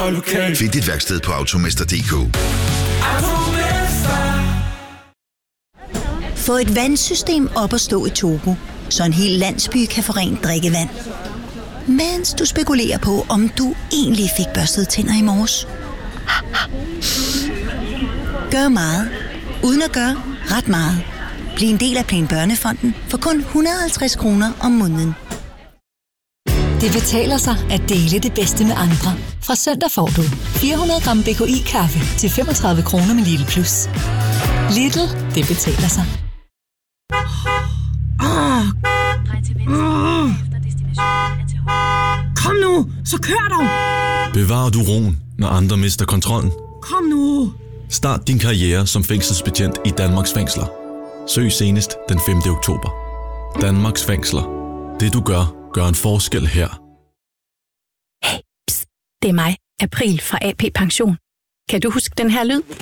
og lokal. Find dit værksted på Automester.dk. Få et vandsystem op at stå i Togo, så en hel landsby kan få rent drikkevand. Mens du spekulerer på, om du egentlig fik børstet tænder i morges. Gør meget, uden at gøre ret meget. Bliv en del af Plan Børnefonden for kun 150 kroner om måneden. Det betaler sig at dele det bedste med andre. Fra søndag får du 400 gram BKI-kaffe til 35 kroner med Lidl Plus. Lidl, det betaler sig. Kom nu, så kør dog! Bevarer du roen, når andre mister kontrollen? Kom nu! Start din karriere som fængselsbetjent i Danmarks fængsler. Søg senest den 5. oktober. Danmarks fængsler. Det du gør, gør en forskel her. Hey, pst, det er mig, April fra AP Pension. Kan du huske den her lyd?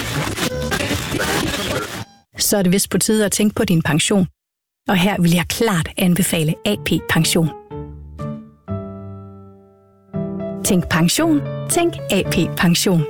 Så er det vist på tide at tænke på din pension. Og her vil jeg klart anbefale AP Pension. Tænk pension, tænk AP Pension.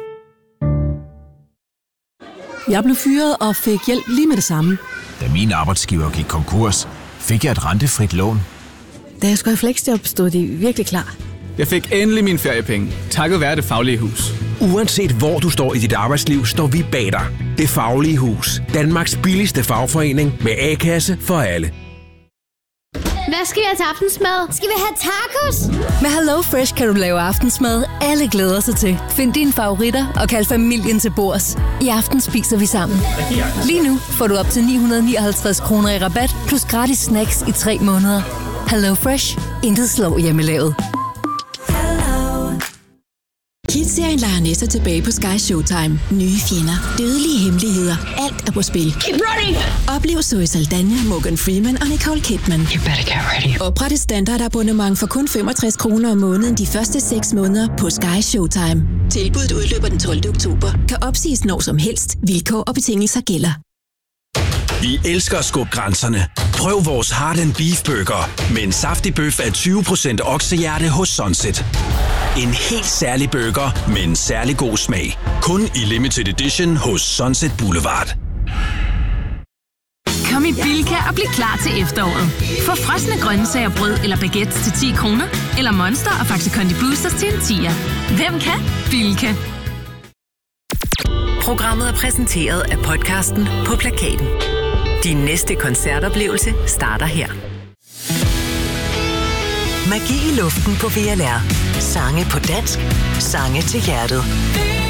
Jeg blev fyret og fik hjælp lige med det samme. Da min arbejdsgiver gik konkurs, fik jeg et rentefrit lån. Da jeg skulle have fleksjob, stod de virkelig klar. Jeg fik endelig mine feriepenge, takket være Det Faglige Hus. Uanset hvor du står i dit arbejdsliv, står vi bag dig. Det Faglige Hus. Danmarks billigste fagforening med A-kasse for alle. Hvad skal vi have til aftensmad? Skal vi have tacos? Med HelloFresh kan du lave aftensmad, alle glæder sig til. Find dine favoritter og kald familien til bords. I aften spiser vi sammen. Lige nu får du op til 959 kroner i rabat, plus gratis snacks i 3 måneder. HelloFresh. Intet slår hjemmelavet. Kids-serien leger næster tilbage på Sky Showtime. Nye fjender, dødelige hemmeligheder, alt er på spil. Keep running! Oplev Zoe Saldana, Morgan Freeman og Nicole Kidman. You better get ready. Opret et standardabonnement for kun 65 kroner om måneden de første 6 måneder på Sky Showtime. Tilbuddet udløber den 12. oktober. Kan opsiges når som helst. Vilkår og betingelser gælder. Vi elsker at skubbe grænserne. Prøv vores Heart & Beef Burger med en saftig bøf af 20% oksehjerte hos Sunset. En helt særlig burger med en særlig god smag. Kun i limited edition hos Sunset Boulevard. Kom i Bilka og bliv klar til efteråret. Få frosne grøntsager, brød eller baguettes til 10 kroner, eller Monster og Faxe Kondi Boosters til en 10'er. Hvem kan? Bilka. Programmet er præsenteret af podcasten På Plakaten. Din næste koncertoplevelse starter her. Magi i luften på VLR. Sange på dansk. Sange til hjertet.